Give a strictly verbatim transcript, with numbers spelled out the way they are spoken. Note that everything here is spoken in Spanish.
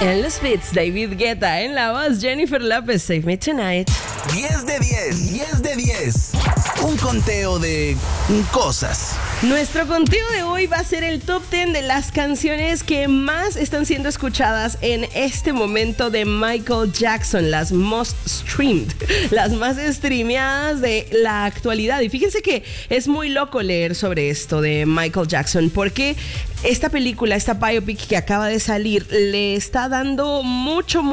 En los beats, David Guetta. En la voz, Jennifer Lopez. Save Me Tonight. diez de diez, diez de diez. Un conteo de cosas. Nuestro conteo de hoy va a ser el top diez de las canciones que más están siendo escuchadas en este momento de Michael Jackson, las most streamed, las más streameadas de la actualidad. Y fíjense que es muy loco leer sobre esto de Michael Jackson, porque esta película, esta biopic que acaba de salir, le está dando mucho, mucho